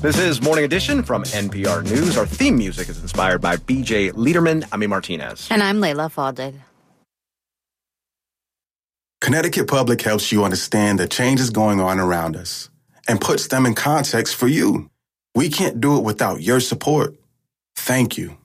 This is Morning Edition from NPR News. Our theme music is inspired by BJ Liederman, Ami Martinez. And I'm Layla Fadel. Connecticut Public helps you understand the changes going on around us and puts them in context for you. We can't do it without your support. Thank you.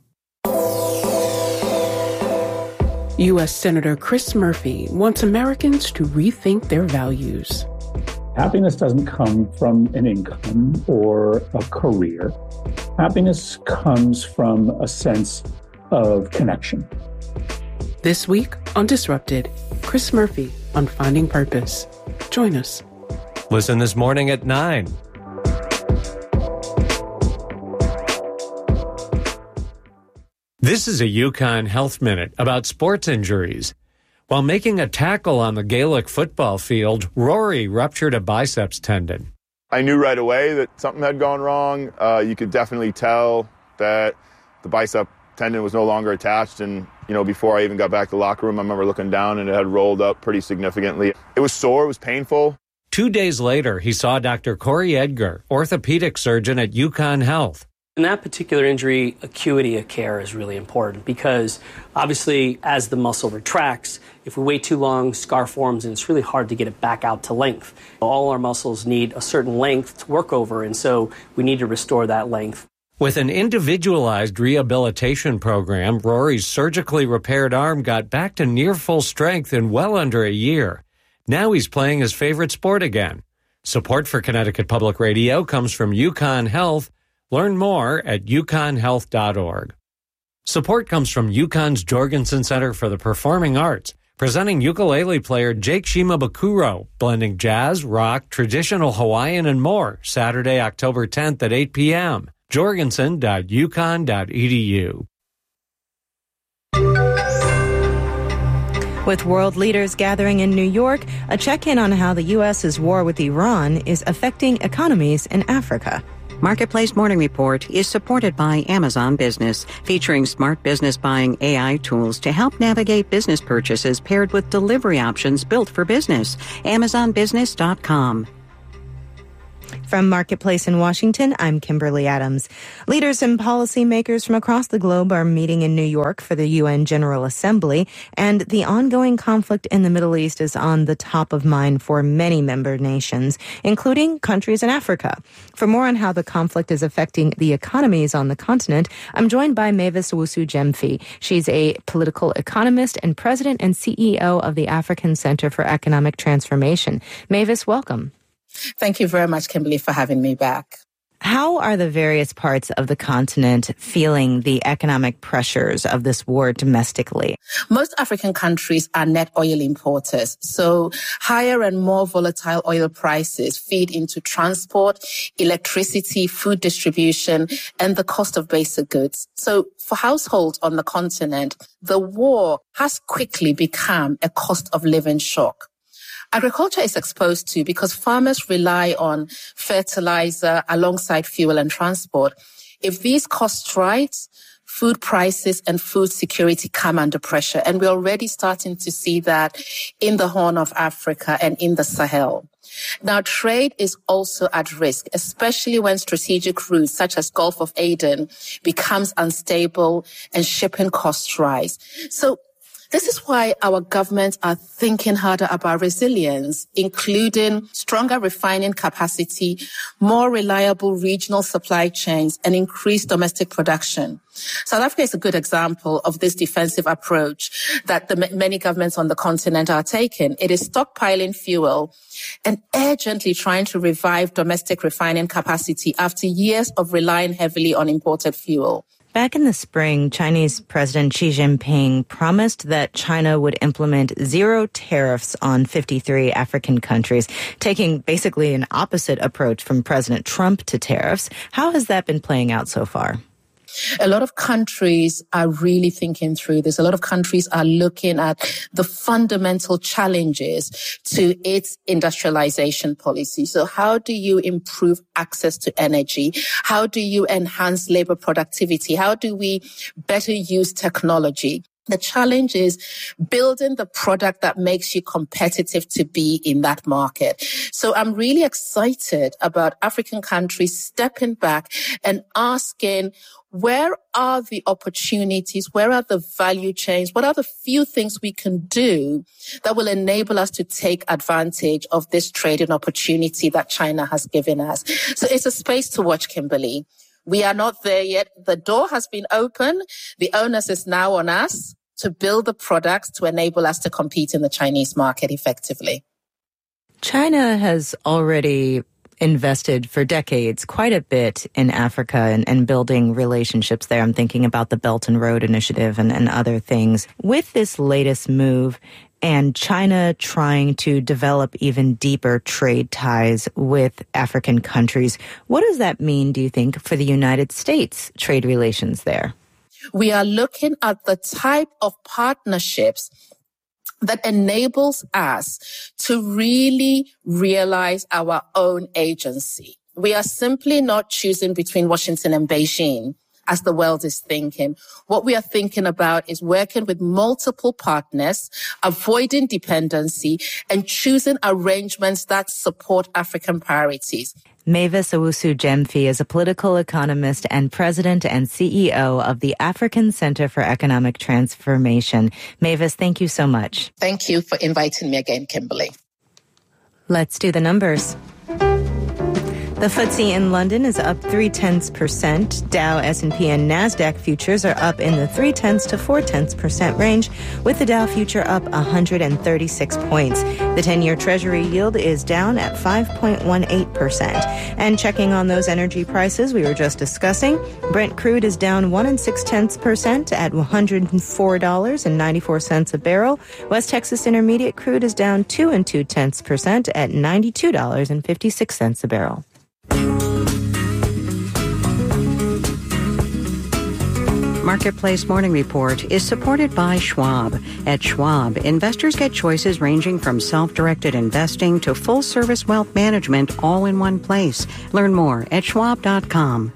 U.S. Senator Chris Murphy wants Americans to rethink their values. Happiness doesn't come from an income or a career. Happiness comes from a sense of connection. This week on Disrupted, Chris Murphy on Finding Purpose. Join us. Listen this morning at 9. This is a UConn Health Minute about sports injuries. While making a tackle on the Gaelic football field, Rory ruptured a biceps tendon. I knew right away that something had gone wrong. You could definitely tell that the bicep tendon was no longer attached. And, before I even got back to the locker room, I remember looking down and it had rolled up pretty significantly. It was sore. It was painful. 2 days later, he saw Dr. Corey Edgar, orthopedic surgeon at UConn Health. In that particular injury, acuity of care is really important because obviously as the muscle retracts, if we wait too long, scar forms and it's really hard to get it back out to length. All our muscles need a certain length to work over, and so we need to restore that length. With an individualized rehabilitation program, Rory's surgically repaired arm got back to near full strength in well under a year. Now he's playing his favorite sport again. Support for Connecticut Public Radio comes from UConn Health. Learn more at uconnhealth.org. Support comes from UConn's Jorgensen Center for the Performing Arts, presenting ukulele player Jake Shimabukuro, blending jazz, rock, traditional Hawaiian, and more, Saturday, October 10th at 8 p.m. jorgensen.uconn.edu. With world leaders gathering in New York, a check-in on how the U.S.'s war with Iran is affecting economies in Africa. Marketplace Morning Report is supported by Amazon Business, featuring smart business buying AI tools to help navigate business purchases paired with delivery options built for business. AmazonBusiness.com. From Marketplace in Washington, I'm Kimberly Adams. Leaders and policymakers from across the globe are meeting in New York for the UN General Assembly, and the ongoing conflict in the Middle East is on the top of mind for many member nations, including countries in Africa. For more on how the conflict is affecting the economies on the continent, I'm joined by Mavis Owusu-Gyamfi. She's a political economist and president and CEO of the African Center for Economic Transformation. Mavis, welcome. Thank you very much, Kimberly, for having me back. How are the various parts of the continent feeling the economic pressures of this war domestically? Most African countries are net oil importers, so higher and more volatile oil prices feed into transport, electricity, food distribution, and the cost of basic goods. So for households on the continent, the war has quickly become a cost of living shock. Agriculture is exposed to because farmers rely on fertilizer alongside fuel and transport. If these costs rise, food prices and food security come under pressure. And we're already starting to see that in the Horn of Africa and in the Sahel. Now, trade is also at risk, especially when strategic routes such as Gulf of Aden becomes unstable and shipping costs rise. So this is why our governments are thinking harder about resilience, including stronger refining capacity, more reliable regional supply chains, and increased domestic production. South Africa is a good example of this defensive approach that the many governments on the continent are taking. It is stockpiling fuel and urgently trying to revive domestic refining capacity after years of relying heavily on imported fuel. Back in the spring, Chinese President Xi Jinping promised that China would implement zero tariffs on 53 African countries, taking basically an opposite approach from President Trump to tariffs. How has that been playing out so far? A lot of countries are really thinking through this. A lot of countries are looking at the fundamental challenges to its industrialization policy. So how do you improve access to energy? How do you enhance labor productivity? How do we better use technology? The challenge is building the product that makes you competitive to be in that market. So I'm really excited about African countries stepping back and asking, where are the opportunities? Where are the value chains? What are the few things we can do that will enable us to take advantage of this trading opportunity that China has given us? So it's a space to watch, Kimberly. We are not there yet. The door has been opened. The onus is now on us to build the products to enable us to compete in the Chinese market effectively. China has already invested for decades quite a bit in Africa and building relationships there. I'm thinking about the Belt and Road Initiative and other things. With this latest move and China trying to develop even deeper trade ties with African countries, what does that mean, do you think, for the United States trade relations there? We are looking at the type of partnerships that enables us to really realize our own agency. We are simply not choosing between Washington and Beijing as the world is thinking. What we are thinking about is working with multiple partners, avoiding dependency, and choosing arrangements that support African priorities. Mavis Owusu-Gyamfi is a political economist and president and CEO of the African Center for Economic Transformation. Mavis, thank you so much. Thank you for inviting me again, Kimberly. Let's do the numbers. The FTSE in London is up 0.3%. Dow, S&P, and NASDAQ futures are up in the 0.3 to 0.4% range, with the Dow future up 136 points. The 10-year Treasury yield is down at 5.18%. And checking on those energy prices we were just discussing, Brent crude is down 1.6% at $104.94 a barrel. West Texas Intermediate crude is down 2.2% at $92.56 a barrel. Marketplace Morning Report is supported by Schwab. At Schwab, investors get choices ranging from self-directed investing to full-service wealth management all in one place. Learn more at schwab.com.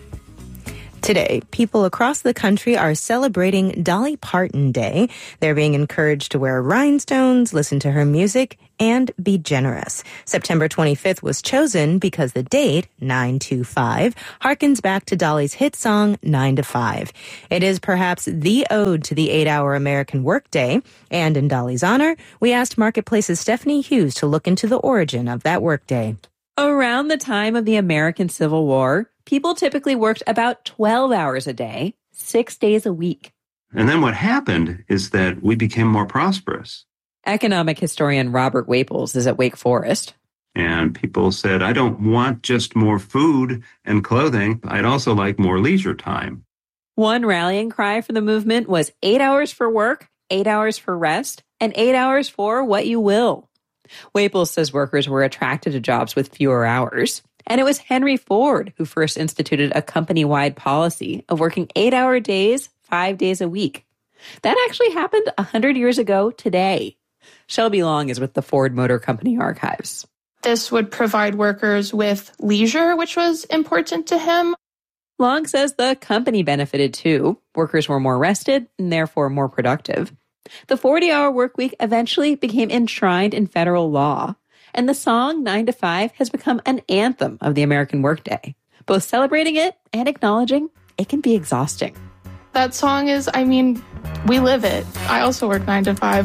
Today, people across the country are celebrating Dolly Parton Day. They're being encouraged to wear rhinestones, listen to her music, and be generous. September 25th was chosen because the date, 9/25, harkens back to Dolly's hit song, 9 to 5. It is perhaps the ode to the 8-hour American workday. And in Dolly's honor, we asked Marketplace's Stephanie Hughes to look into the origin of that workday. Around the time of the American Civil War, people typically worked about 12 hours a day, 6 days a week. And then what happened is that we became more prosperous. Economic historian Robert Waples is at Wake Forest. And people said, I don't want just more food and clothing. I'd also like more leisure time. One rallying cry for the movement was 8 hours for work, 8 hours for rest, and 8 hours for what you will. Waples says workers were attracted to jobs with fewer hours. And it was Henry Ford who first instituted a company-wide policy of working 8-hour days, 5 days a week. That actually happened 100 years ago today. Shelby Long is with the Ford Motor Company archives. This would provide workers with leisure, which was important to him. Long says the company benefited too. Workers were more rested and therefore more productive. The 40-hour work week eventually became enshrined in federal law. And the song 9 to 5 has become an anthem of the American workday. Both celebrating it and acknowledging it can be exhausting. That song is, we live it. I also work 9 to 5.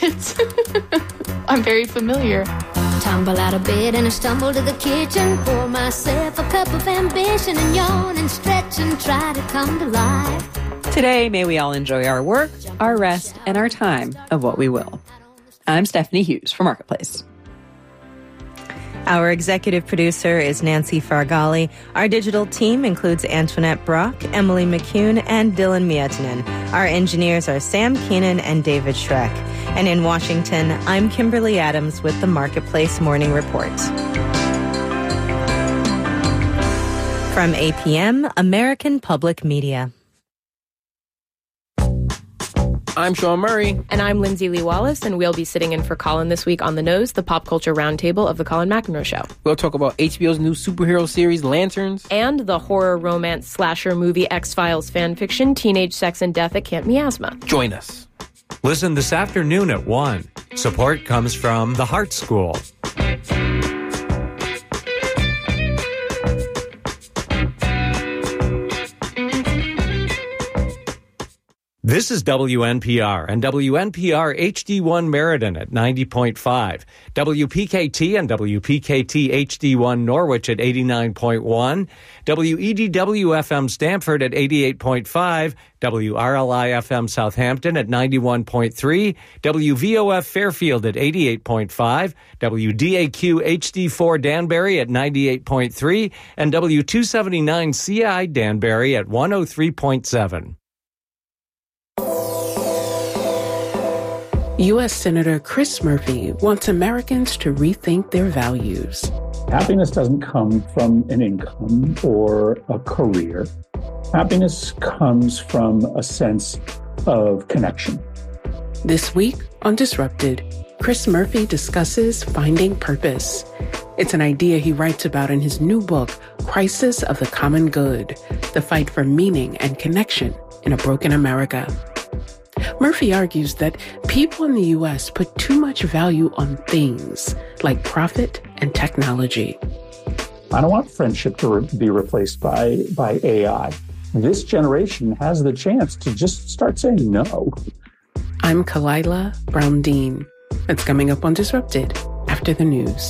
I'm very familiar. Tumble out of bed and I stumble to the kitchen. Pour myself a cup of ambition and yawn and stretch and try to come to life. Today, may we all enjoy our work, our rest, and our time of what we will. I'm Stephanie Hughes for Marketplace. Our executive producer is Nancy Fargali. Our digital team includes Antoinette Brock, Emily McCune, and Dylan Mietinen. Our engineers are Sam Keenan and David Schreck. And in Washington, I'm Kimberly Adams with the Marketplace Morning Report. From APM, American Public Media. I'm Sean Murray. And I'm Lindsay Lee Wallace, and we'll be sitting in for Colin this week on The Nose, the pop culture roundtable of The Colin McEnroe Show. We'll talk about HBO's new superhero series, Lanterns. And the horror romance slasher movie X-Files fan fiction, Teenage Sex and Death at Camp Miasma. Join us. Listen this afternoon at 1. Support comes from the Heart School. This is WNPR and WNPR HD1 Meriden at 90.5, WPKT and WPKT HD1 Norwich at 89.1, WEDW-FM Stamford at 88.5, WRLI-FM Southampton at 91.3, WVOF Fairfield at 88.5, WDAQ HD4 Danbury at 98.3, and W279CI Danbury at 103.7. U.S. Senator Chris Murphy wants Americans to rethink their values. Happiness doesn't come from an income or a career. Happiness comes from a sense of connection. This week on Disrupted, Chris Murphy discusses finding purpose. It's an idea he writes about in his new book, Crisis of the Common Good, the fight for meaning and connection in a broken America. Murphy argues that people in the U.S. put too much value on things like profit and technology. I don't want friendship to be replaced by AI. This generation has the chance to just start saying no. I'm Kalila Brown-Dean. It's coming up on Disrupted after the news.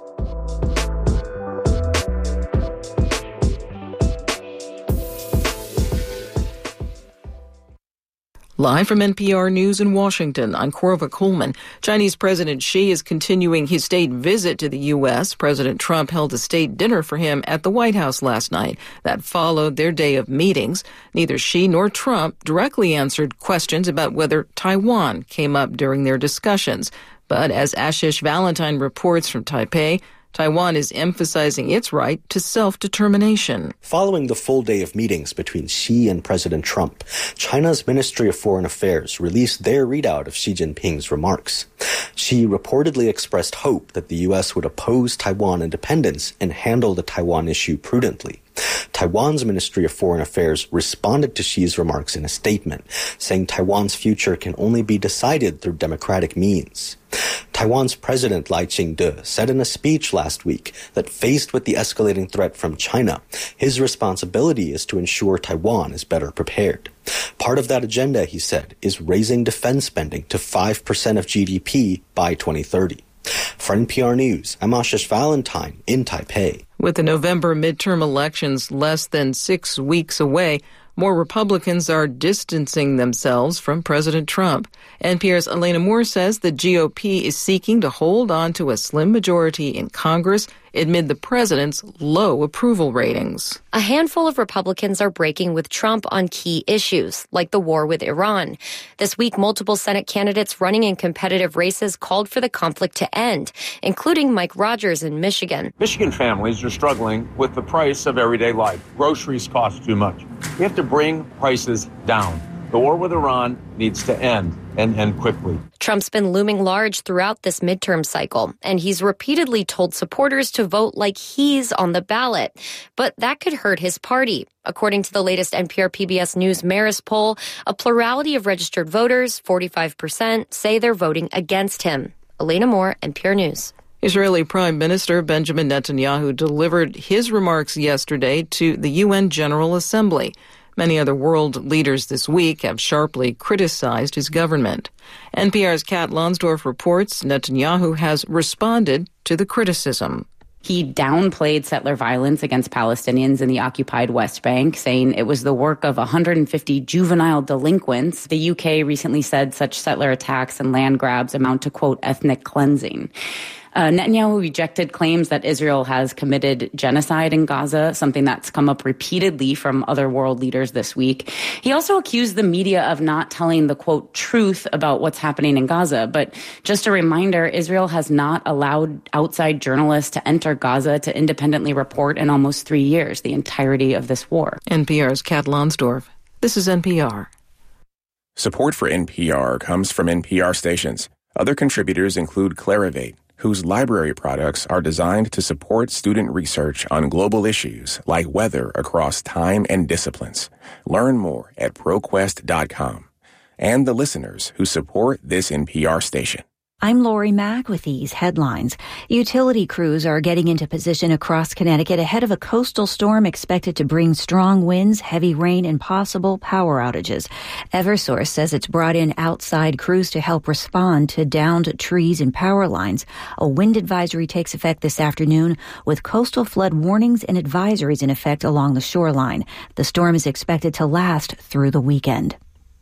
Live from NPR News in Washington, I'm Korva Coleman. Chinese President Xi is continuing his state visit to the U.S. President Trump held a state dinner for him at the White House last night. That followed their day of meetings. Neither Xi nor Trump directly answered questions about whether Taiwan came up during their discussions. But as Ashish Valentine reports from Taipei, Taiwan is emphasizing its right to self-determination. Following the full day of meetings between Xi and President Trump, China's Ministry of Foreign Affairs released their readout of Xi Jinping's remarks. Xi reportedly expressed hope that the U.S. would oppose Taiwan independence and handle the Taiwan issue prudently. Taiwan's Ministry of Foreign Affairs responded to Xi's remarks in a statement, saying Taiwan's future can only be decided through democratic means. Taiwan's President Lai Ching-te said in a speech last week that faced with the escalating threat from China, his responsibility is to ensure Taiwan is better prepared. Part of that agenda, he said, is raising defense spending to 5% of GDP by 2030. For NPR News, I'm Ashish Valentine in Taipei. With the November midterm elections less than 6 weeks away, more Republicans are distancing themselves from President Trump. NPR's Elena Moore says the GOP is seeking to hold on to a slim majority in Congress amid the president's low approval ratings. A handful of Republicans are breaking with Trump on key issues, like the war with Iran. This week, multiple Senate candidates running in competitive races called for the conflict to end, including Mike Rogers in Michigan. Michigan families are struggling with the price of everyday life. Groceries cost too much. We have to bring prices down. The war with Iran needs to end, and end quickly. Trump's been looming large throughout this midterm cycle, and he's repeatedly told supporters to vote like he's on the ballot. But that could hurt his party. According to the latest NPR PBS News Marist poll, a plurality of registered voters, 45%, say they're voting against him. Elena Moore, NPR News. Israeli Prime Minister Benjamin Netanyahu delivered his remarks yesterday to the UN General Assembly. Many other world leaders this week have sharply criticized his government. NPR's Kat Lonsdorf reports Netanyahu has responded to the criticism. He downplayed settler violence against Palestinians in the occupied West Bank, saying it was the work of 150 juvenile delinquents. The UK recently said such settler attacks and land grabs amount to, quote, ethnic cleansing. Netanyahu rejected claims that Israel has committed genocide in Gaza, something that's come up repeatedly from other world leaders this week. He also accused the media of not telling the, quote, truth about what's happening in Gaza. But just a reminder, Israel has not allowed outside journalists to enter Gaza to independently report in almost 3 years, the entirety of this war. NPR's Kat Lonsdorf. This is NPR. Support for NPR comes from NPR stations. Other contributors include Clarivate, whose library products are designed to support student research on global issues like weather across time and disciplines. Learn more at ProQuest.com. And the listeners who support this NPR station. I'm Lori Mack with these headlines. Utility crews are getting into position across Connecticut ahead of a coastal storm expected to bring strong winds, heavy rain, and possible power outages. Eversource says it's brought in outside crews to help respond to downed trees and power lines. A wind advisory takes effect this afternoon with coastal flood warnings and advisories in effect along the shoreline. The storm is expected to last through the weekend.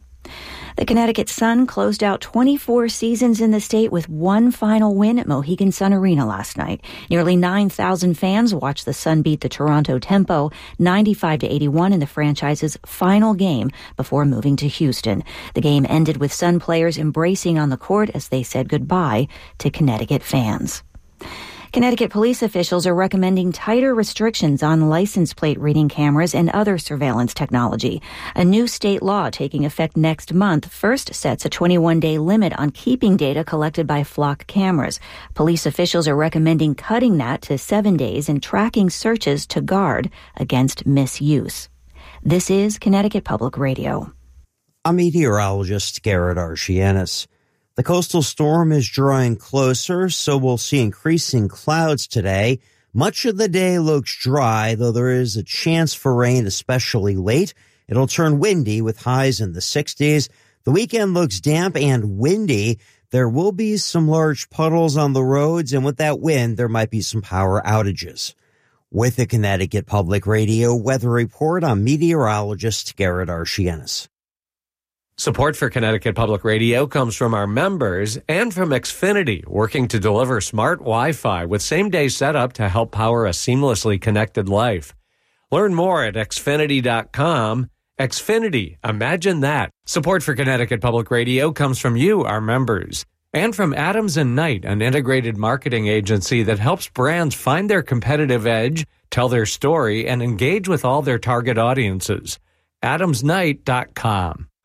The Connecticut Sun closed out 24 seasons in the state with one final win at Mohegan Sun Arena last night. Nearly 9,000 fans watched the Sun beat the Toronto Tempo 95-81 in the franchise's final game before moving to Houston. The game ended with Sun players embracing on the court as they said goodbye to Connecticut fans. Connecticut police officials are recommending tighter restrictions on license plate reading cameras and other surveillance technology. A new state law taking effect next month first sets a 21-day limit on keeping data collected by flock cameras. Police officials are recommending cutting that to 7 days and tracking searches to guard against misuse. This is Connecticut Public Radio. I'm meteorologist Garrett Archianis. The coastal storm is drawing closer, so we'll see increasing clouds today. Much of the day looks dry, though there is a chance for rain, especially late. It'll turn windy with highs in the 60s. The weekend looks damp and windy. There will be some large puddles on the roads, and with that wind, there might be some power outages. With the Connecticut Public Radio Weather Report, I'm meteorologist Garrett Archianis. Support for Connecticut Public Radio comes from our members and from Xfinity, working to deliver smart Wi-Fi with same-day setup to help power a seamlessly connected life. Learn more at Xfinity.com. Xfinity, imagine that. Support for Connecticut Public Radio comes from you, our members, and from Adams & Knight, an integrated marketing agency that helps brands find their competitive edge, tell their story, and engage with all their target audiences. AdamsKnight.com.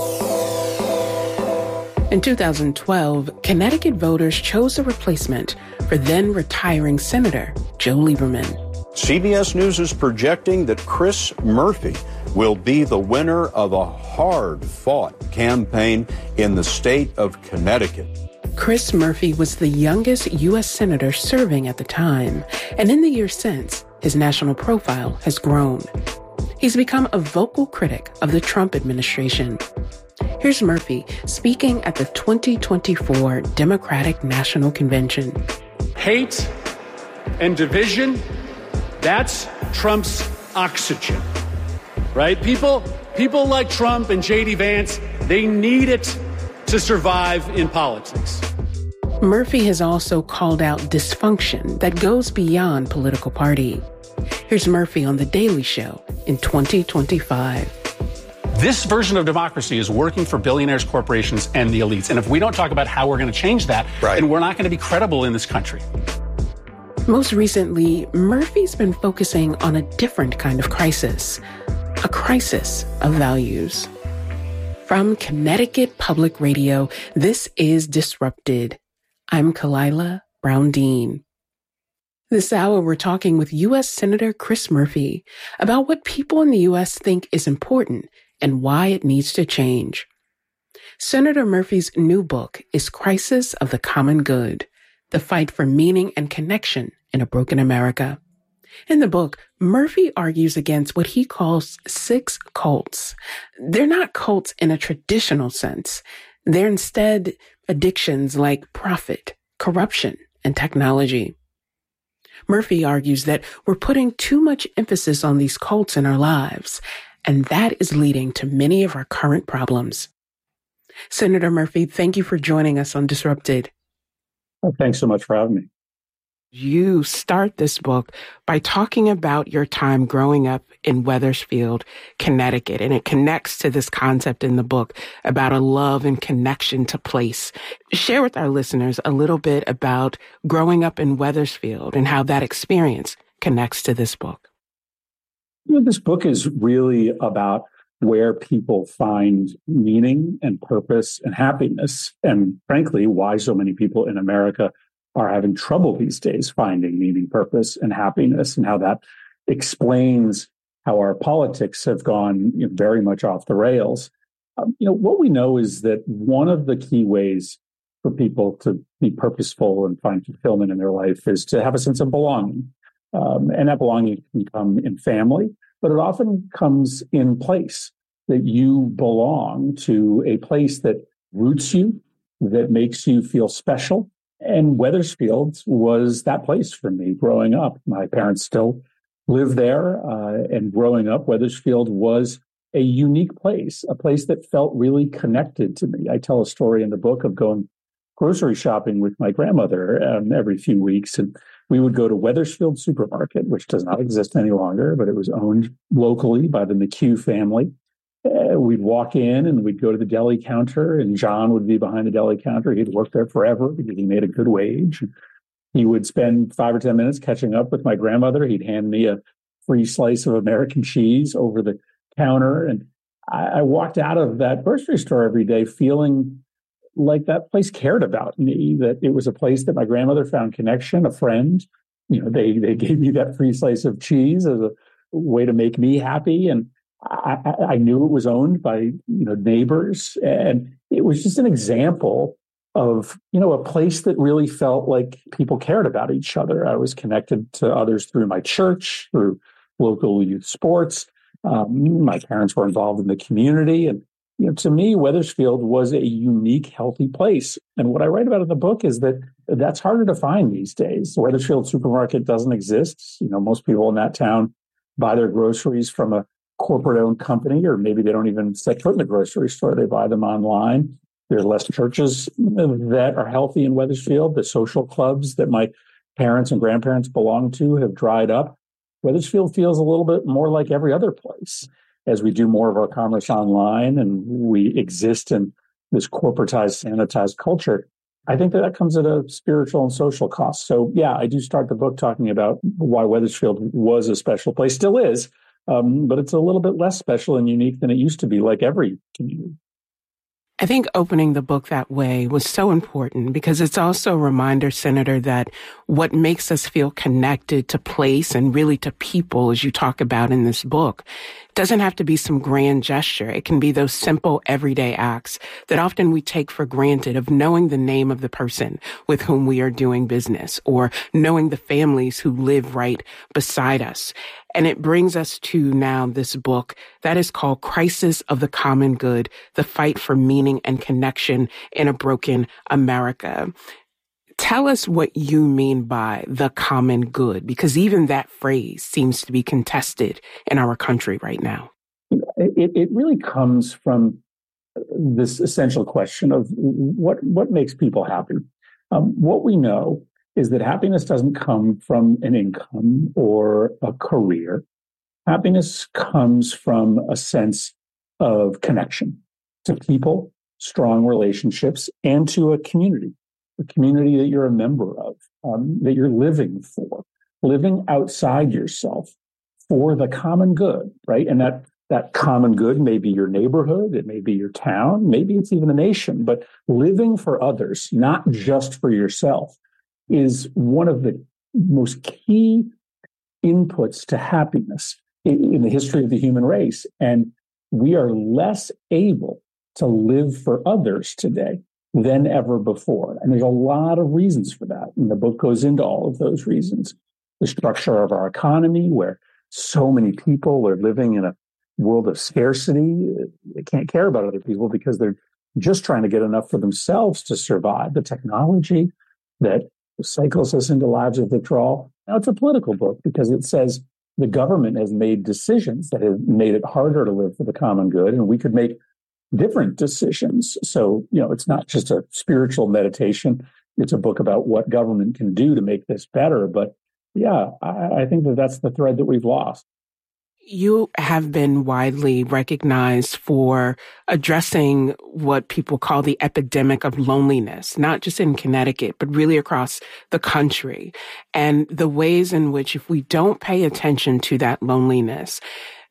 In 2012, Connecticut voters chose a replacement for then-retiring Senator Joe Lieberman. CBS News is projecting that Chris Murphy will be the winner of a hard-fought campaign in the state of Connecticut. Chris Murphy was the youngest U.S. senator serving at the time, and in the years since, his national profile has grown. He's become a vocal critic of the Trump administration. Here's Murphy speaking at the 2024 Democratic National Convention. Hate and division, that's Trump's oxygen, right? People like Trump and J.D. Vance, they need it to survive in politics. Murphy has also called out dysfunction that goes beyond political party. Here's Murphy on The Daily Show in 2025. This version of democracy is working for billionaires, corporations, and the elites. And if we don't talk about how we're going to change that, then we're not going to be credible in this country. Most recently, Murphy's been focusing on a different kind of crisis, a crisis of values. From Connecticut Public Radio, this is Disrupted. I'm Kalila Brown-Dean. This hour, we're talking with U.S. Senator Chris Murphy about what people in the U.S. think is important and why it needs to change. Senator Murphy's new book is Crisis of the Common Good, The Fight for Meaning and Connection in a Broken America. In the book, Murphy argues against what he calls 6 cults. They're not cults in a traditional sense. They're instead addictions like profit, corruption, and technology. Murphy argues that we're putting too much emphasis on these cults in our lives, and that is leading to many of our current problems. Senator Murphy, thank you for joining us on Disrupted. Well, thanks so much for having me. You start this book by talking about your time growing up in Wethersfield, Connecticut, and it connects to this concept in the book about a love and connection to place. Share with our listeners a little bit about growing up in Wethersfield and how that experience connects to this book. This book is really about where people find meaning and purpose and happiness. And frankly, why so many people in America are having trouble these days finding meaning, purpose, and happiness, and how that explains how our politics have gone very much off the rails. What we know is that one of the key ways for people to be purposeful and find fulfillment in their life is to have a sense of belonging. And that belonging can come in family, but it often comes in place, that you belong to a place that roots you, that makes you feel special. And Wethersfield was that place for me growing up. My parents still live there. And growing up, Wethersfield was a unique place, a place that felt really connected to me. I tell a story in the book of going grocery shopping with my grandmother every few weeks. And we would go to Wethersfield Supermarket, which does not exist any longer, but it was owned locally by the McHugh family. We'd walk in and we'd go to the deli counter, and John would be behind the deli counter. He'd worked there forever because he made a good wage. He would spend 5 or 10 minutes catching up with my grandmother. He'd hand me a free slice of American cheese over the counter. And I walked out of that grocery store every day feeling like that place cared about me, that it was a place that my grandmother found connection, a friend. They gave me that free slice of cheese as a way to make me happy. And I knew it was owned by, neighbors. And it was just an example of, a place that really felt like people cared about each other. I was connected to others through my church, through local youth sports. My parents were involved in the community. And, to me, Wethersfield was a unique, healthy place. And what I write about in the book is that that's harder to find these days. Wethersfield Supermarket doesn't exist. Most people in that town buy their groceries from a corporate-owned company, or maybe they don't even set foot in the grocery store. They buy them online. There's less churches that are healthy in Wethersfield. The social clubs that my parents and grandparents belonged to have dried up. Wethersfield feels a little bit more like every other place as we do more of our commerce online and we exist in this corporatized, sanitized culture. I think that comes at a spiritual and social cost. So, yeah, I do start the book talking about why Wethersfield was a special place, still is, but it's a little bit less special and unique than it used to be, like every community. I think opening the book that way was so important because it's also a reminder, Senator, that what makes us feel connected to place and really to people, as you talk about in this book, doesn't have to be some grand gesture. It can be those simple everyday acts that often we take for granted, of knowing the name of the person with whom we are doing business, or knowing the families who live right beside us. And it brings us to now this book that is called Crisis of the Common Good, The Fight for Meaning and Connection in a Broken America. Tell us what you mean by the common good, because even that phrase seems to be contested in our country right now. It really comes from this essential question of what makes people happy. What we know is that happiness doesn't come from an income or a career. Happiness comes from a sense of connection to people, strong relationships, and to a community that you're a member of, that you're living for, living outside yourself for the common good, right? And that common good may be your neighborhood, it may be your town, maybe it's even a nation, but living for others, not just for yourself, is one of the most key inputs to happiness in the history of the human race. And we are less able to live for others today than ever before. And there's a lot of reasons for that. And the book goes into all of those reasons. The structure of our economy, where so many people are living in a world of scarcity. They can't care about other people because they're just trying to get enough for themselves to survive. The technology that cycles us into lives of withdrawal. Now, it's a political book because it says the government has made decisions that have made it harder to live for the common good, and we could make different decisions. So, it's not just a spiritual meditation. It's a book about what government can do to make this better. But yeah, I think that's the thread that we've lost. You have been widely recognized for addressing what people call the epidemic of loneliness, not just in Connecticut, but really across the country, and the ways in which, if we don't pay attention to that loneliness,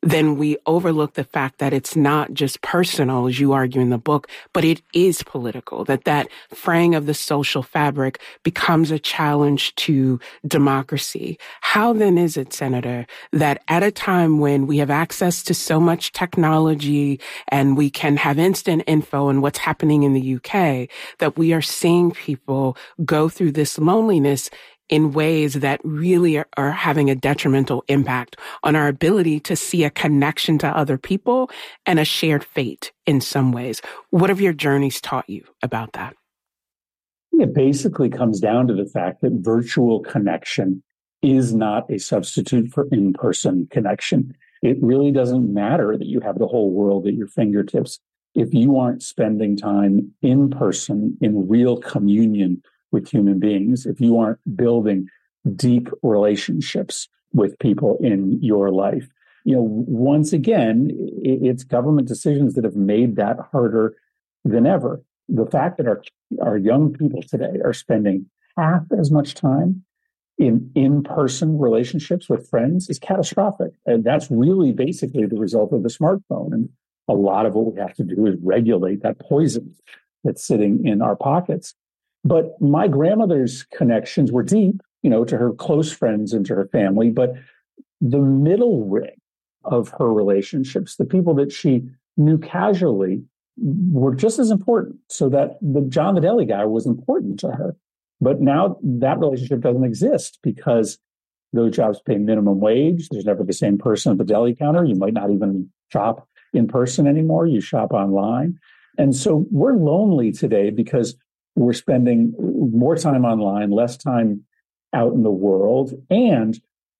then we overlook the fact that it's not just personal, as you argue in the book, but it is political, that fraying of the social fabric becomes a challenge to democracy. How then is it, Senator, that at a time when we have access to so much technology and we can have instant info on what's happening in the UK, that we are seeing people go through this loneliness in ways that really are having a detrimental impact on our ability to see a connection to other people and a shared fate in some ways? What have your journeys taught you about that? It basically comes down to the fact that virtual connection is not a substitute for in-person connection. It really doesn't matter that you have the whole world at your fingertips if you aren't spending time in person in real communion with human beings, if you aren't building deep relationships with people in your life. Once again, it's government decisions that have made that harder than ever. The fact that our young people today are spending half as much time in-person relationships with friends is catastrophic. And that's really basically the result of the smartphone. And a lot of what we have to do is regulate that poison that's sitting in our pockets. But my grandmother's connections were deep, to her close friends and to her family. But the middle ring of her relationships, the people that she knew casually, were just as important. So that the John the Deli guy was important to her. But now that relationship doesn't exist because those jobs pay minimum wage. There's never the same person at the deli counter. You might not even shop in person anymore. You shop online. And so we're lonely today because we're spending more time online, less time out in the world. And,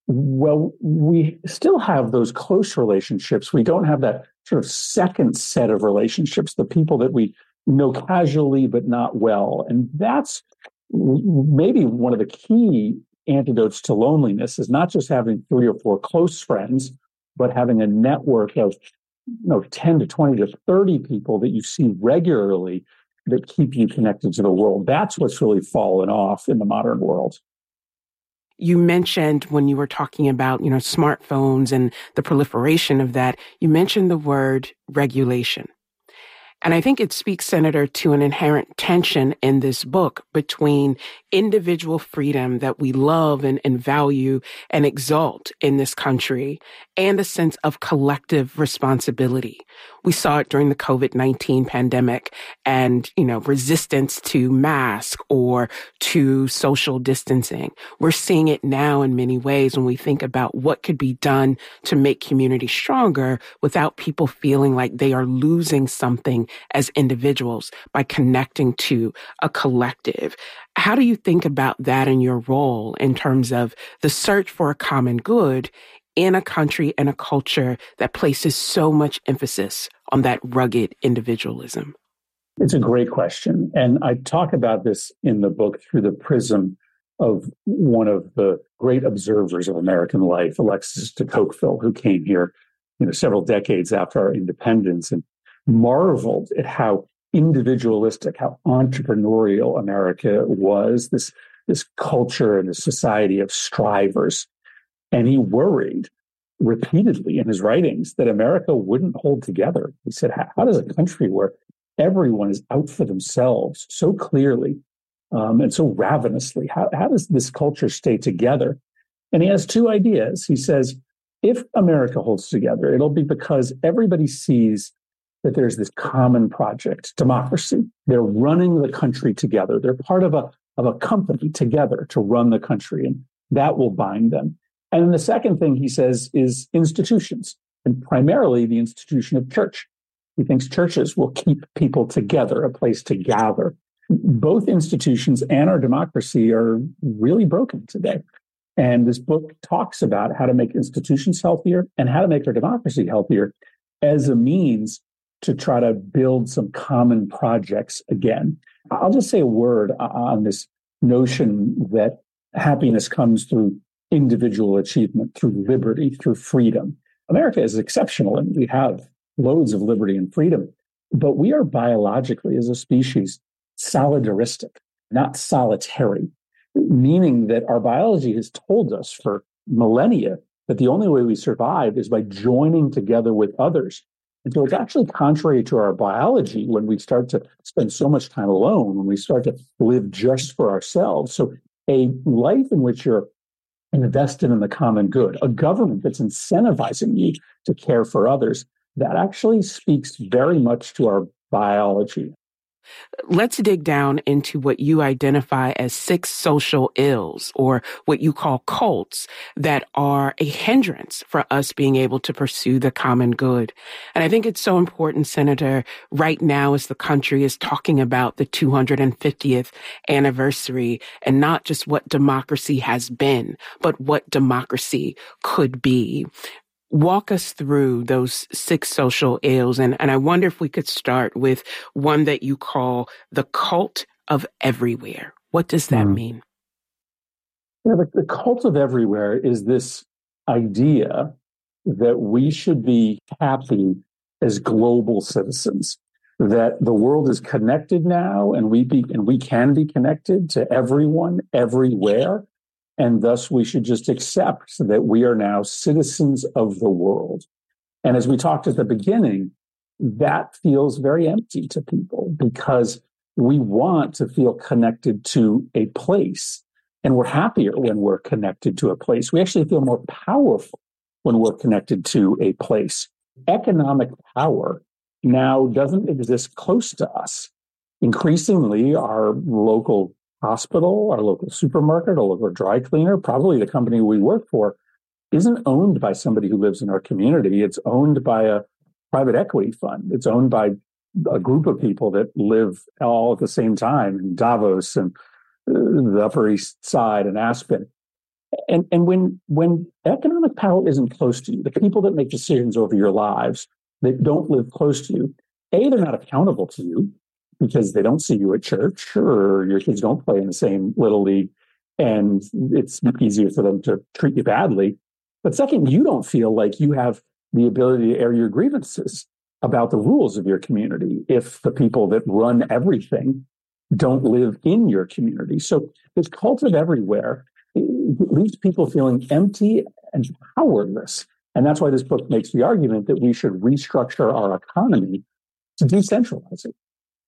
we still have those close relationships. We don't have that sort of second set of relationships, the people that we know casually but not well. And that's maybe one of the key antidotes to loneliness, is not just having 3 or 4 close friends, but having a network of 10 to 20 to 30 people that you see regularly that keep you connected to the world. That's what's really fallen off in the modern world. You mentioned when you were talking about, smartphones and the proliferation of that, you mentioned the word regulation. And I think it speaks, Senator, to an inherent tension in this book between individual freedom that we love and value and exalt in this country and a sense of collective responsibility. We saw it during the COVID-19 pandemic and, resistance to mask or to social distancing. We're seeing it now in many ways when we think about what could be done to make community stronger without people feeling like they are losing something as individuals by connecting to a collective. How do you think about that in your role in terms of the search for a common good in a country and a culture that places so much emphasis on that rugged individualism? It's a great question. And I talk about this in the book through the prism of one of the great observers of American life, Alexis de Tocqueville, who came here, several decades after our independence and marveled at how individualistic, how entrepreneurial America was, this culture and this society of strivers. And he worried repeatedly in his writings that America wouldn't hold together. He said, how does a country where everyone is out for themselves so clearly and so ravenously, how does this culture stay together? And he has 2 ideas. He says, if America holds together, it'll be because everybody sees that there's this common project, democracy. They're running the country together. They're part of a company together to run the country, and that will bind them. And then the second thing he says is institutions, and primarily the institution of church. He thinks churches will keep people together, a place to gather. Both institutions and our democracy are really broken today. And this book talks about how to make institutions healthier and how to make our democracy healthier as a means to try to build some common projects again. I'll just say a word on this notion that happiness comes through individual achievement, through liberty, through freedom. America is exceptional, and we have loads of liberty and freedom, but we are biologically, as a species, solidaristic, not solitary, meaning that our biology has told us for millennia that the only way we survive is by joining together with others. And so it's actually contrary to our biology when we start to spend so much time alone, when we start to live just for ourselves. So a life in which you're invested in the common good, a government that's incentivizing you to care for others, that actually speaks very much to our biology. Let's dig down into what you identify as 6 social ills, or what you call cults, that are a hindrance for us being able to pursue the common good. And I think it's so important, Senator, right now as the country is talking about the 250th anniversary, and not just what democracy has been, but what democracy could be. Walk us through those 6 social ills. And I wonder if we could start with one that you call the cult of everywhere. What does that mean? Yeah, the cult of everywhere is this idea that we should be happy as global citizens, that the world is connected now, and we can be connected to everyone, everywhere. And thus we should just accept that we are now citizens of the world. And as we talked at the beginning, that feels very empty to people because we want to feel connected to a place. And we're happier when we're connected to a place. We actually feel more powerful when we're connected to a place. Economic power now doesn't exist close to us. Increasingly, our local hospital, our local supermarket, our local dry cleaner, probably the company we work for, isn't owned by somebody who lives in our community. It's owned by a private equity fund. It's owned by a group of people that live all at the same time in Davos and the Upper East Side and Aspen. And when economic power isn't close to you, the people that make decisions over your lives that don't live close to you, A, they're not accountable to you, because they don't see you at church, or your kids don't play in the same little league, and it's easier for them to treat you badly. But second, you don't feel like you have the ability to air your grievances about the rules of your community if the people that run everything don't live in your community. So this cult of everywhere, it leaves people feeling empty and powerless. And that's why this book makes the argument that we should restructure our economy to decentralize it.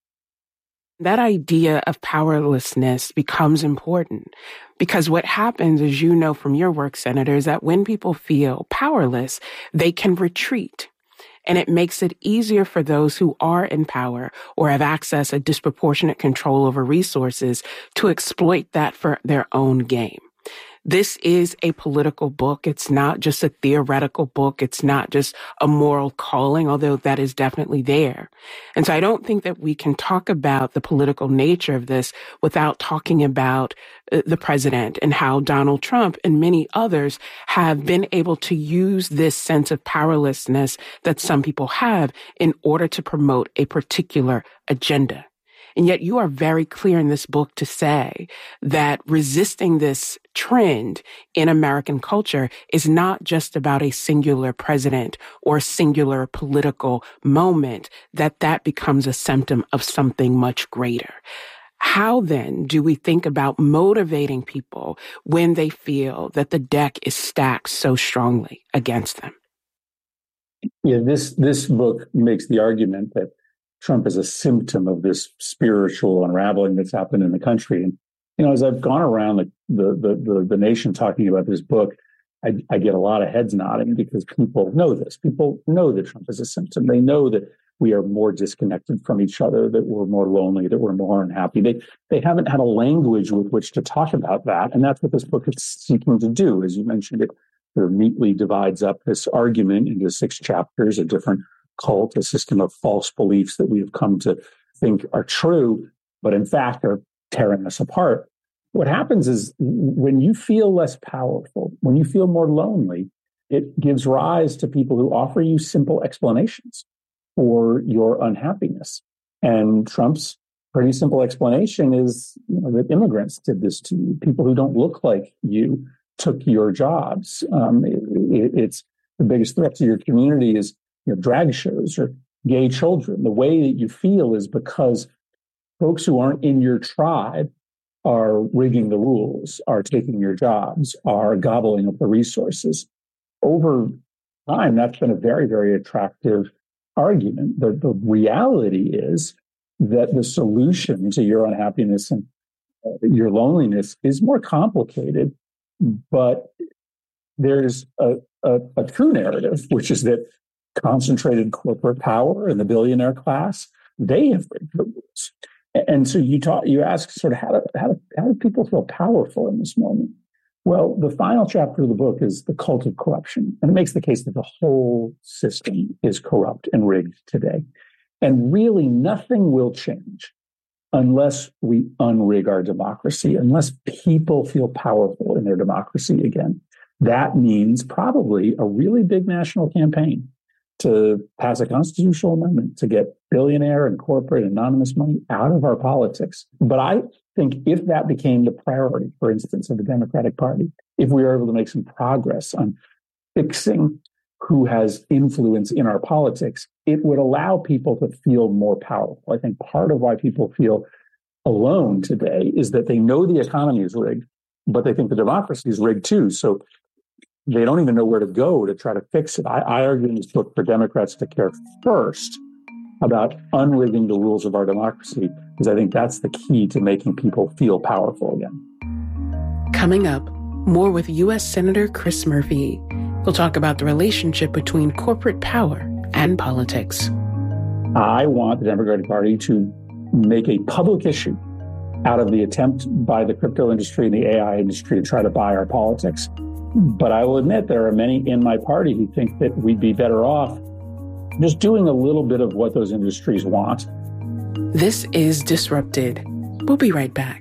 That idea of powerlessness becomes important because what happens, as you know from your work, Senator, is that when people feel powerless, they can retreat. And it makes it easier for those who are in power or have access to disproportionate control over resources to exploit that for their own gain. This is a political book. It's not just a theoretical book. It's not just a moral calling, although that is definitely there. And so I don't think that we can talk about the political nature of this without talking about the president and how Donald Trump and many others have been able to use this sense of powerlessness that some people have in order to promote a particular agenda. And yet you are very clear in this book to say that resisting this trend in American culture is not just about a singular president or a singular political moment, that becomes a symptom of something much greater. How then do we think about motivating people when they feel that the deck is stacked so strongly against them? Yeah, this book makes the argument that Trump is a symptom of this spiritual unraveling that's happened in the country. And, as I've gone around the nation talking about this book, I get a lot of heads nodding because people know this. People know that Trump is a symptom. They know that we are more disconnected from each other, that we're more lonely, that we're more unhappy. They haven't had a language with which to talk about that. And that's what this book is seeking to do. As you mentioned, it sort of neatly divides up this argument into 6 chapters, a different cult, a system of false beliefs that we have come to think are true, but in fact are tearing us apart. What happens is when you feel less powerful, when you feel more lonely, it gives rise to people who offer you simple explanations for your unhappiness. And Trump's pretty simple explanation is that immigrants did this to you. People who don't look like you took your jobs. It's the biggest threat to your community is drag shows or gay children. The way that you feel is because folks who aren't in your tribe are rigging the rules, are taking your jobs, are gobbling up the resources. over time, that's been a very, very attractive argument. The reality is that the solution to your unhappiness and your loneliness is more complicated, but there's a true narrative, which is that concentrated corporate power and the billionaire class, they have rigged the rules. And so you ask sort of how do people feel powerful in this moment? Well, the final chapter of the book is the cult of corruption, and it makes the case that the whole system is corrupt and rigged today. And really nothing will change unless we unrig our democracy, unless people feel powerful in their democracy again. That means probably a really big national campaign to pass a constitutional amendment to get billionaire and corporate anonymous money out of our politics. But I think if that became the priority, for instance, of the Democratic Party, if we were able to make some progress on fixing who has influence in our politics, it would allow people to feel more powerful. I think part of why people feel alone today is that they know the economy is rigged, but they think the democracy is rigged too. So they don't even know where to go to try to fix it. I argue in this book for Democrats to care first about unrigging the rules of our democracy, because I think that's the key to making people feel powerful again. Coming up, more with U.S. Senator Chris Murphy. We'll talk about the relationship between corporate power and politics. I want the Democratic Party to make a public issue out of the attempt by the crypto industry and the AI industry to try to buy our politics. But I will admit there are many in my party who think that we'd be better off just doing a little bit of what those industries want. This is Disrupted. We'll be right back.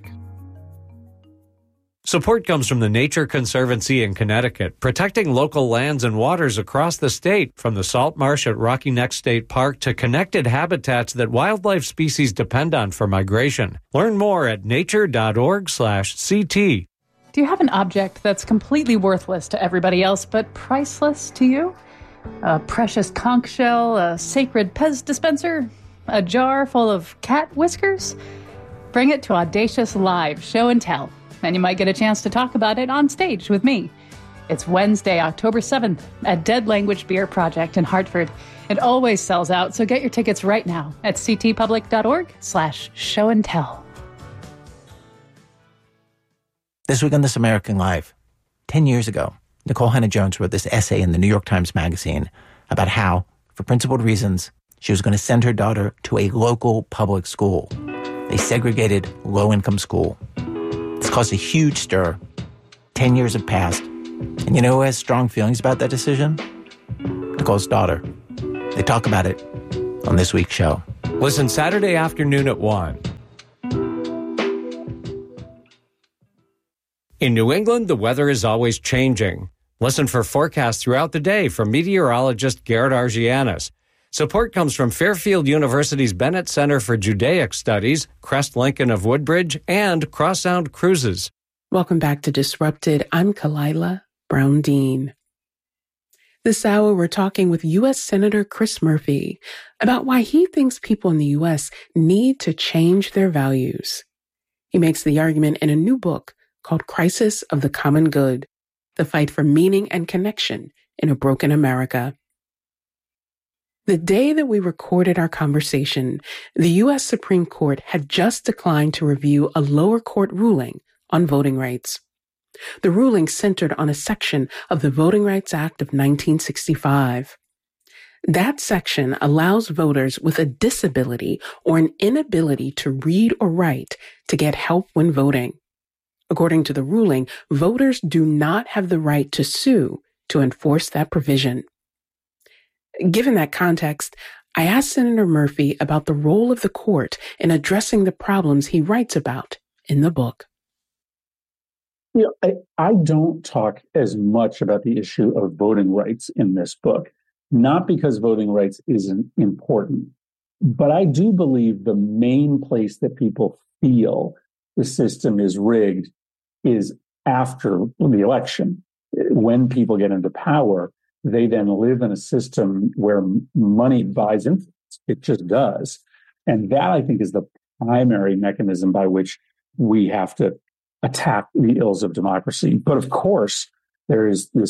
Support comes from the Nature Conservancy in Connecticut, protecting local lands and waters across the state, from the salt marsh at Rocky Neck State Park to connected habitats that wildlife species depend on for migration. Learn more at nature.org/CT. Do you have an object that's completely worthless to everybody else but priceless to you? A precious conch shell, a sacred Pez dispenser, a jar full of cat whiskers? Bring it to Audacious Live Show and Tell, and you might get a chance to talk about it on stage with me. It's Wednesday, October 7th at Dead Language Beer Project in Hartford. It always sells out, so get your tickets right now at ctpublic.org/show and tell. This week on This American Life, 10 years ago, Nicole Hannah-Jones wrote this essay in the New York Times Magazine about how, for principled reasons, she was going to send her daughter to a local public school, a segregated, low-income school. This caused a huge stir. 10 years have passed. And you know who has strong feelings about that decision? Nicole's daughter. They talk about it on this week's show. Listen Saturday afternoon at 1. In New England, the weather is always changing. Listen for forecasts throughout the day from meteorologist Garrett Argianis. Support comes from Fairfield University's Bennett Center for Judaic Studies, Crest Lincoln of Woodbridge, and Crossound Cruises. Welcome back to Disrupted. I'm Kalila Brown-Dean. This hour, we're talking with U.S. Senator Chris Murphy about why he thinks people in the U.S. need to change their values. He makes the argument in a new book called Crisis of the Common Good, the fight for meaning and connection in a broken America. The day that we recorded our conversation, the U.S. Supreme Court had just declined to review a lower court ruling on voting rights. The ruling centered on a section of the Voting Rights Act of 1965. That section allows voters with a disability or an inability to read or write to get help when voting. According to the ruling, voters do not have the right to sue to enforce that provision. Given that context, I asked Senator Murphy about the role of the court in addressing the problems he writes about in the book. You know, I don't talk as much about the issue of voting rights in this book, not because voting rights isn't important, but I do believe the main place that people feel the system is rigged is after the election. When people get into power, they then live in a system where money buys influence. It just does. And that, I think, is the primary mechanism by which we have to attack the ills of democracy. But of course, there is this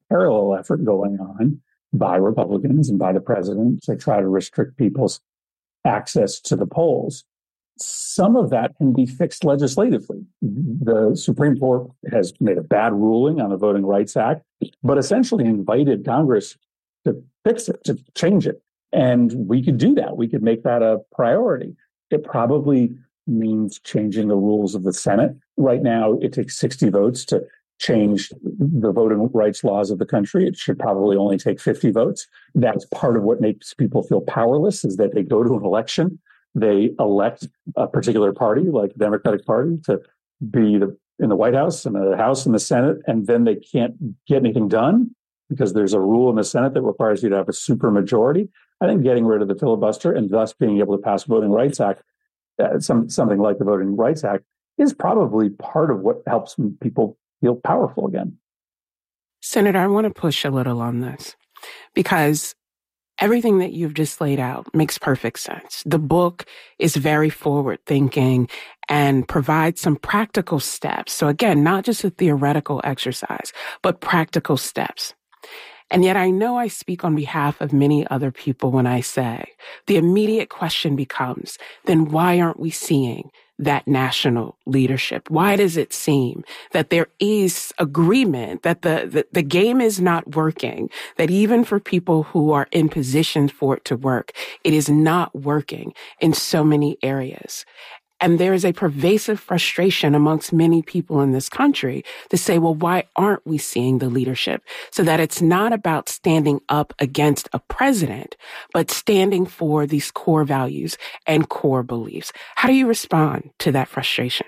parallel effort going on by Republicans and by the president to try to restrict people's access to the polls. Some of that can be fixed legislatively. The Supreme Court has made a bad ruling on the Voting Rights Act, but essentially invited Congress to fix it, to change it. And we could do that. We could make that a priority. It probably means changing the rules of the Senate. Right now, it takes 60 votes to change the voting rights laws of the country. It should probably only take 50 votes. That's part of what makes people feel powerless, is that they go to an election, they elect a particular party, like the Democratic Party, to be in the White House and the House and the Senate, and then they can't get anything done because there's a rule in the Senate that requires you to have a supermajority. I think getting rid of the filibuster and thus being able to pass a Voting Rights Act, something like the Voting Rights Act, is probably part of what helps people feel powerful again. Senator, I want to push a little on this because everything that you've just laid out makes perfect sense. The book is very forward thinking and provides some practical steps. So again, not just a theoretical exercise, but practical steps. And yet I know I speak on behalf of many other people when I say the immediate question becomes, then why aren't we seeing that national leadership? Why does it seem that there is agreement that the game is not working, that even for people who are in positions for it to work, it is not working in so many areas? And there is a pervasive frustration amongst many people in this country to say, well, why aren't we seeing the leadership? So that it's not about standing up against a president, but standing for these core values and core beliefs. How do you respond to that frustration?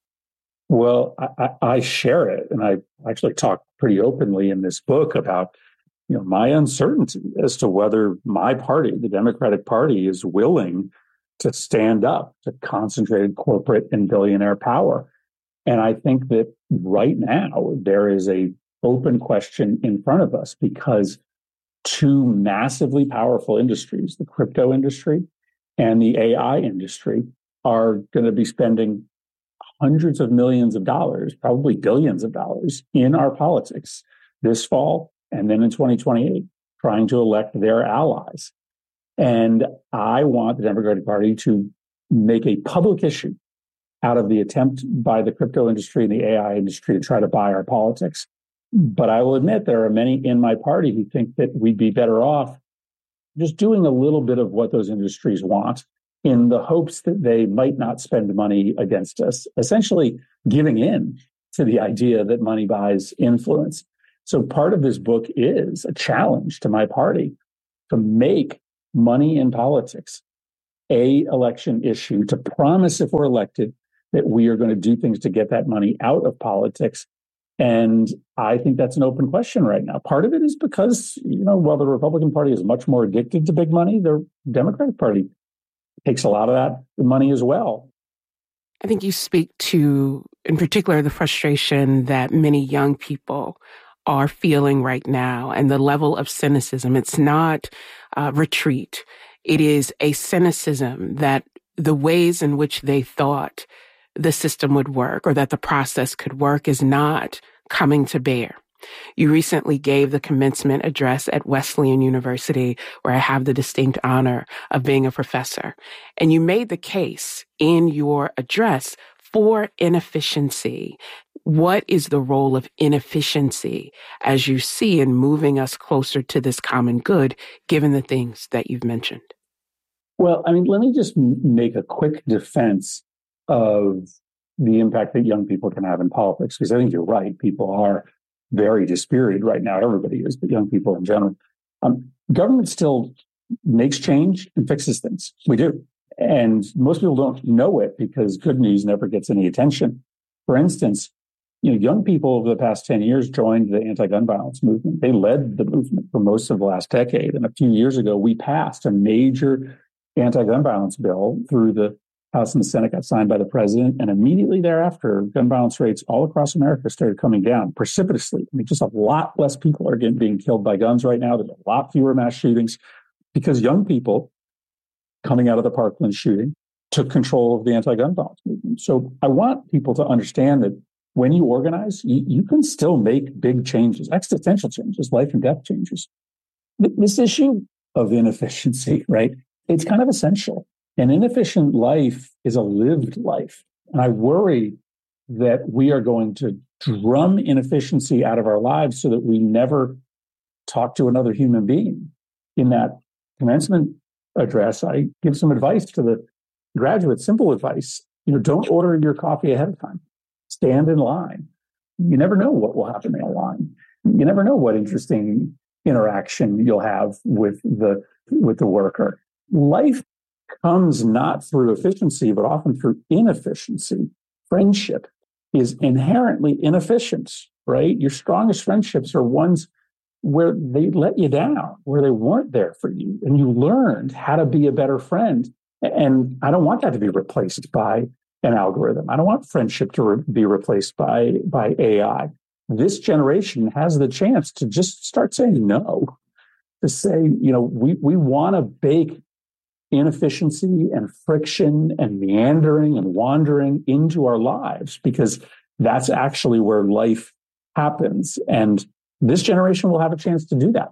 Well, I share it. And I actually talk pretty openly in this book about, my uncertainty as to whether my party, the Democratic Party, is willing to stand up to concentrated corporate and billionaire power. And I think that right now there is a open question in front of us because two massively powerful industries, the crypto industry and the AI industry, are going to be spending hundreds of millions of dollars, probably billions of dollars, in our politics this fall and then in 2028, trying to elect their allies. And I want the Democratic Party to make a public issue out of the attempt by the crypto industry and the AI industry to try to buy our politics. But I will admit there are many in my party who think that we'd be better off just doing a little bit of what those industries want in the hopes that they might not spend money against us, essentially giving in to the idea that money buys influence. So part of this book is a challenge to my party to make money in politics a election issue, to promise if we're elected that we are going to do things to get that money out of politics. And I think that's an open question right now. Part of it is because, while the Republican Party is much more addicted to big money, the Democratic Party takes a lot of that money as well. I think you speak to, in particular, the frustration that many young people are feeling right now and the level of cynicism. It's not retreat. It is a cynicism that the ways in which they thought the system would work or that the process could work is not coming to bear. You recently gave the commencement address at Wesleyan University, where I have the distinct honor of being a professor. And you made the case in your address for inefficiency. What is the role of inefficiency as you see in moving us closer to this common good, given the things that you've mentioned? Well, let me just make a quick defense of the impact that young people can have in politics, because I think you're right. People are very dispirited right now. Everybody is, but young people in general. Government still makes change and fixes things. We do. And most people don't know it because good news never gets any attention. For instance, young people over the past 10 years joined the anti-gun violence movement. They led the movement for most of the last decade. And a few years ago, we passed a major anti-gun violence bill through the House and the Senate, got signed by the president. And immediately thereafter, gun violence rates all across America started coming down precipitously. Just a lot less people are being killed by guns right now. There's a lot fewer mass shootings because young people coming out of the Parkland shooting took control of the anti-gun violence movement. So I want people to understand that when you organize, you can still make big changes, existential changes, life and death changes. This issue of inefficiency, right? It's kind of essential. An inefficient life is a lived life. And I worry that we are going to drum inefficiency out of our lives so that we never talk to another human being. In that commencement address, I give some advice to the graduates, simple advice. Don't order your coffee ahead of time. Stand in line. You never know what will happen in a line. You never know what interesting interaction you'll have with the worker. Life comes not through efficiency, but often through inefficiency. Friendship is inherently inefficient, right? Your strongest friendships are ones where they let you down, where they weren't there for you, and you learned how to be a better friend. And I don't want that to be replaced by an algorithm. I don't want friendship to be replaced by AI. This generation has the chance to just start saying no, to say, we want to bake inefficiency and friction and meandering and wandering into our lives, because that's actually where life happens. And this generation will have a chance to do that.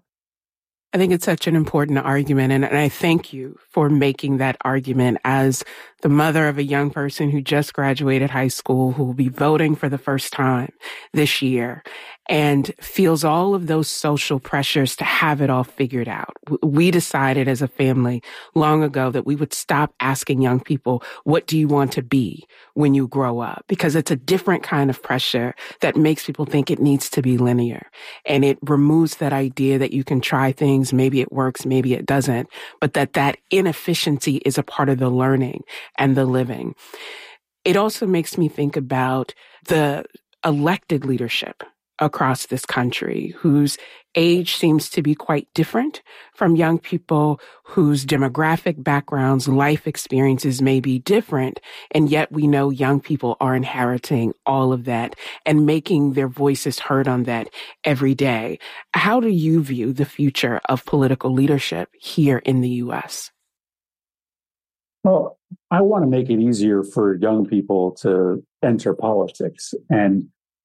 I think it's such an important argument, and I thank you for making that argument as the mother of a young person who just graduated high school, who will be voting for the first time this year and feels all of those social pressures to have it all figured out. We decided as a family long ago that we would stop asking young people, what do you want to be when you grow up? Because it's a different kind of pressure that makes people think it needs to be linear. And it removes that idea that you can try things, maybe it works, maybe it doesn't, but that inefficiency is a part of the learning and the living. It also makes me think about the elected leadership across this country whose age seems to be quite different from young people whose demographic backgrounds, life experiences may be different. And yet we know young people are inheriting all of that and making their voices heard on that every day. How do you view the future of political leadership here in the U.S.? Well, I want to make it easier for young people to enter politics. And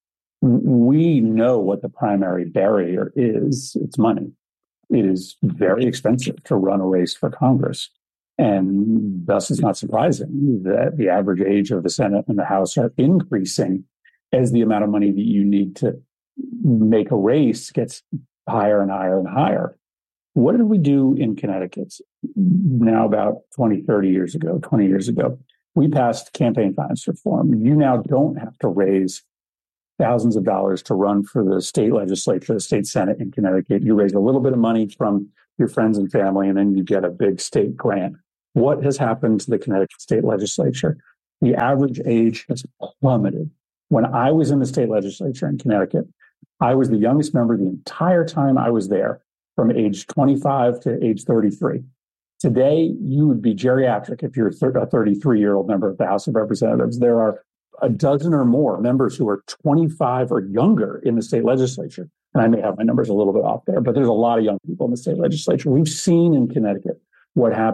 we know what the primary barrier is. It's money. It is very expensive to run a race for Congress. And thus it's not surprising that the average age of the Senate and the House are increasing as the amount of money that you need to make a race gets higher and higher and higher. What did we do in Connecticut now about 20 years ago? We passed campaign finance reform. You now don't have to raise thousands of dollars to run for the state legislature, the state Senate in Connecticut. You raise a little bit of money from your friends and family, and then you get a big state grant. What has happened to the Connecticut state legislature? The average age has plummeted. When I was in the state legislature in Connecticut, I was the youngest member the entire time I was there, from age 25 to age 33. Today, you would be geriatric if you're a 33-year-old member of the House of Representatives. There are a dozen or more members who are 25 or younger in the state legislature. And I may have my numbers a little bit off there, but there's a lot of young people in the state legislature. We've seen in Connecticut what happens